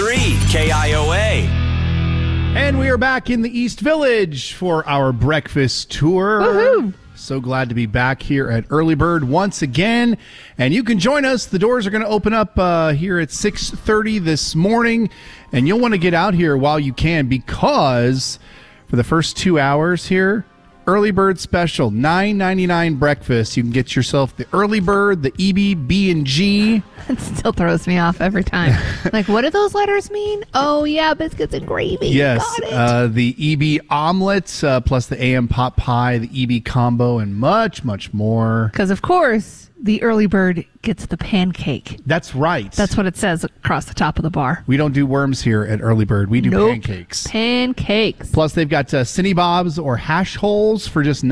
KIOA. And we are back in the East Village for our breakfast tour. Woohoo! So glad to be back here at Early Bird once again. And you can join us. The doors are going to open up here at 6:30 this morning. And you'll want to get out here while you can, because for the first 2 hours here, Early Bird special, $9.99 breakfast. You can get yourself the Early Bird, the EB, B&G. It still throws me off every time. Like, what do those letters mean? Oh, yeah, biscuits and gravy. Yes, Got it. the EB omelet, plus the AM pot pie, the EB combo, and much, much more. Because, of course, the early bird gets the pancake. That's right. That's what it says across the top of the bar. We don't do worms here at Early Bird. We do Nope. pancakes. Pancakes. Plus, they've got Cinnabobs or hash holes for just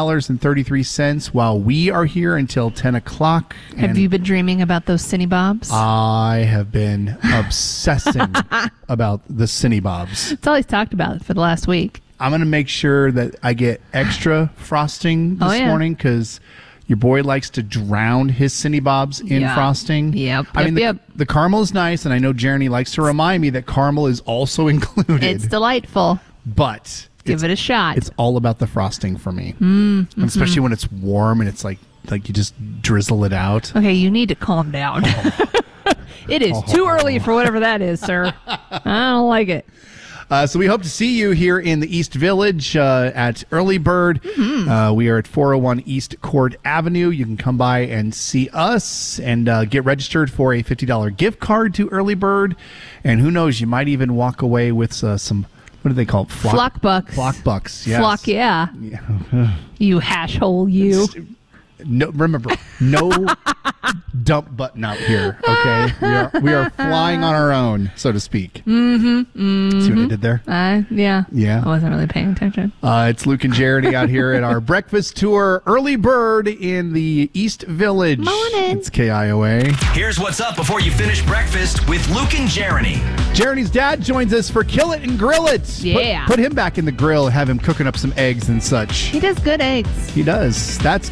$9.33 while we are here until 10 o'clock. Have you been dreaming about those Cinnabobs? I have been obsessing about the Cinnabobs. That's all he's talked about for the last week. I'm going to make sure that I get extra frosting this morning, because your boy likes to drown his Cinnabobs in frosting. Yep. I mean, the caramel is nice, and I know Jeremy likes to remind me that caramel is also included. It's delightful. But give it a shot. It's all about the frosting for me. And especially when it's warm and it's like you just drizzle it out. Okay, you need to calm down. It is too early for whatever that is, sir. I don't like it. So we hope to see you here in the East Village at Early Bird. We are at 401 East Court Avenue. You can come by and see us and get registered for a $50 gift card to Early Bird. And who knows, you might even walk away with some, what do they call it? Flock bucks. Flock bucks, yes. Flock, yeah. You hash hole, you. No, remember, no dump button out here, okay? We are flying on our own, so to speak. See what I did there? Yeah. Yeah. I wasn't really paying attention. It's Luke and Jeremy out here at our breakfast tour, Early Bird in the East Village. Morning. It's KIOA. Here's what's up before you finish breakfast with Luke and Jeremy. Jeremy's dad joins us for Kill It and Grill It. Yeah. Put him back in the grill, have him cooking up some eggs and such. He does good eggs. He does. That's